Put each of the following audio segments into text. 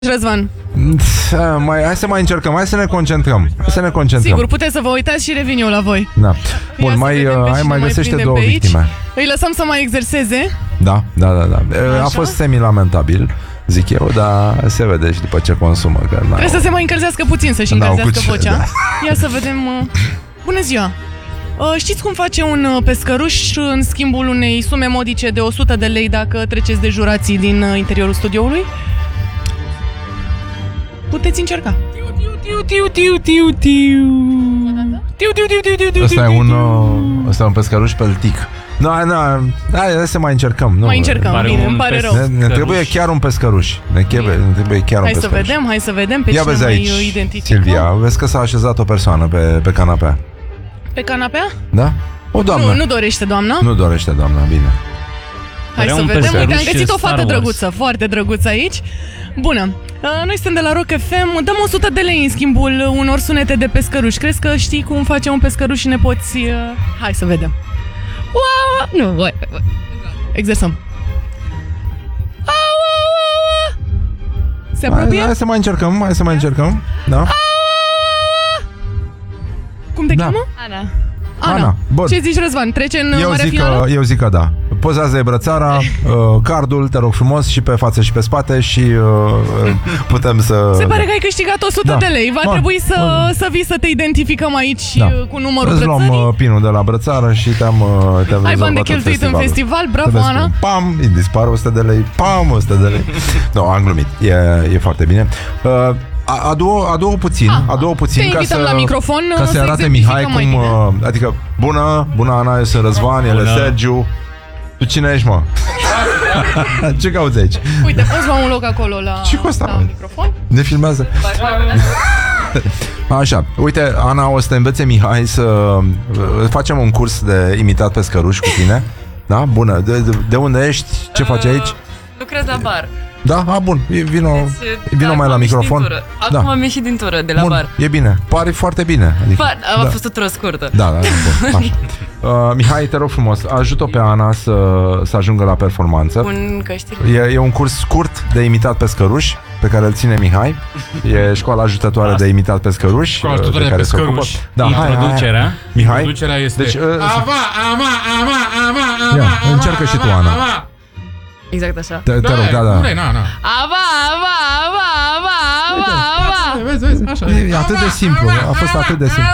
Răzvan. Hai să mai încercăm, hai să ne concentrăm. Sigur, puteți să vă uitați și revin eu la voi. Da. Bun, mai găsește două victime. Îi lăsăm să mai exerseze. Da. A fost semi-lamentabil, zic eu, dar se vede și după ce consumă. Trebuie să se mai încălzească puțin, să-și încălzească vocea. Da. Ia să vedem. Bună ziua! Știți cum face un pescăruș în schimbul unei sume modice de 100 de lei dacă treceți de jurații din interiorul studioului? Puteți încerca. Ăsta e un pescăruș peltic. Hai să mai încercăm. Mai încercăm, bine, îmi pare rău. Ne trebuie chiar un pescăruș. Hai să vedem pe cine mai identificăm. Silvia, vezi că s-a așezat o persoană pe canapea. Pe canapea? Da? O doamnă. Nu dorește doamna? Nu dorește doamna, bine. Hai să vedem. Uite, am găsit o fată drăguță, foarte drăguță aici. Bună. Noi suntem de la Rock FM. Dăm 100 de lei în schimbul unor sunete de pescăruș. Crezi că știi cum face un pescăruș și ne poți... Hai să vedem. Wow! Nu, voi. Exersăm. Se apropie? Hai să mai încercăm. Da? Cum te cheamă? Ana. Bun. Ce zici, Răzvan? Trece în mare finală? Eu zic că da. Pozează brățara, cardul, te rog frumos, și pe față și pe spate și putem să... Se pare că ai câștigat 100 de lei. Va trebui să vii să te identificăm aici cu numărul brățării. Îți luăm pinul de la brățară și te-am ai bani de cheltuit în festival, bravo, Ana. Pam, îi dispar 100 de lei, pam, 100 de lei. Nu, am glumit, e foarte bine. Adu-o puțin te invităm la microfon ca să arate Mihai cum... Adică, bună Ana, eu sunt Răzvan, el e Sergiu. Tu cine ești, mă? Ce cauți aici? Uite, poți lua un loc acolo la microfon? Ne filmează? Așa, uite, Ana, o să te învețe Mihai să facem un curs de imitat pescăruș cu tine. Da? Bună, de unde ești? Ce faci aici? Lucrez la bar. Da? Bun, vino mai la microfon. Acum am ieșit din tură de la bar. E bine, pare foarte bine. A fost o tură scurtă. Da, bun, așa. Mihai, te rog frumos, ajută-o pe Ana să ajungă la performanță. Pun căștile. E un curs scurt de imitat pescăruș pe care îl ține Mihai. E școala ajutătoare de imitat pescăruș. Școala ajutătoare de pescăruș. Da, introducerea. Mihai. Introducerea este... Deci, încercă și tu, Ana. Exact așa. Te rog, da. Ava. Vezi, așa. E atât de simplu, a fost atât de simplu.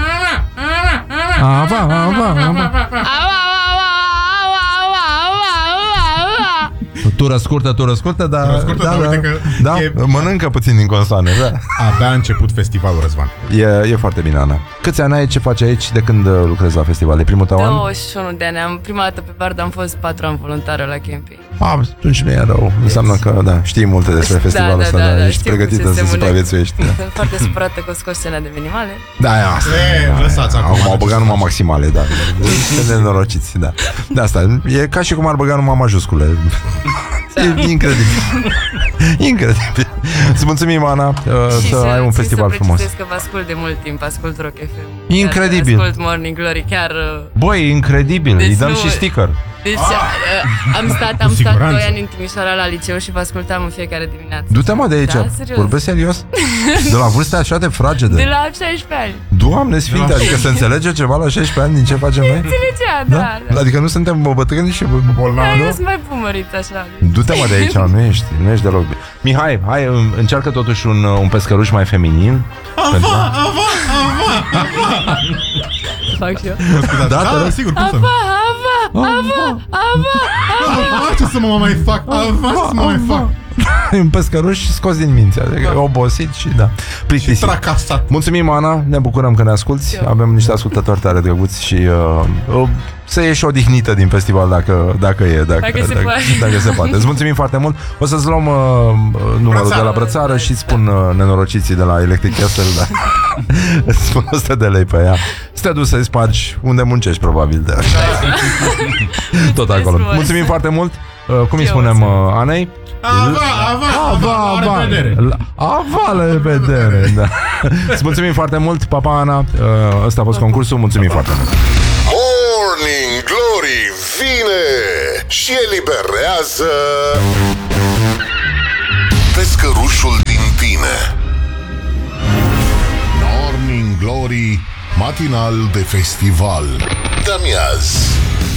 Ava. Tură scurtă, dar mănâncă puțin din consoane, da. Abia a început festivalul, Răzvan. E foarte bine, Ana. Câți ani ai, ce faci aici, de când lucrezi la festival? E primul tău an? 21 de ani. Prima dată pe Bard am fost 4 ani voluntară la camping. Atunci nu e rău. Înseamnă că, știi multe despre festivalul ăsta, ești pregătită să supraviețuiești. Sunt foarte supărată că o scos scena de minimale. Da, e asta. Lăsați acum. Au băgat numai maximale, da. Sunt nenorociți, da. De asta, e ca și cum ar băga numai majuscule. E incredibil. Îți mulțumim, Ana, să ai un festival frumos. Și să că vă ascult de mult timp, ascult Rock FM. Incredibil. Ascult Morning Glory, chiar... Băi, incredibil, îi dăm și sticker. Deci am stat 2 ani în Timișoara la liceu și vă ascultam în fiecare dimineață. Du-te, mă, de aici, vorbesc serios. De la vârste așa de fragede. De la 16 ani. Doamne sfinte, adică se înțelege ceva la 16 ani din ce facem noi? Înțelegea, da. Adică nu suntem bătrâni și bolnavi, nu? Nu sunt mai pumărit așa. Du-te, mă, de aici, nu ești deloc bine. Mihai, hai, încearcă totuși un pescăruș mai feminin. Ava. Fac și eu? Da, sigur, cum să nu? Ava. Ce să mă mai fac? Un pescăruș scos din minți, adică obosit și plictisit. Și tracasat. Mulțumim, Ana, ne bucurăm că ne asculți. Avem niște ascultători tare drăguți și să ieși odihnită din festival dacă se poate. Îți mulțumim foarte mult. O să-ți luăm numărul de la brățară și spun nenorociții de la Electric Castle, îți spun 100 de lei pe ea. Să te duci să-i spargi unde muncești, probabil. Tot acolo. Mulțumim foarte mult. Cum îi spunem Anei? Ava, la revedere. Da. Îți mulțumim foarte mult, papa, Ana. Ăsta a fost concursul, mulțumim foarte mult. Morning Glory vine și eliberează pe pescărușul din tine. Morning Glory, matinal de festival. De-amiaz.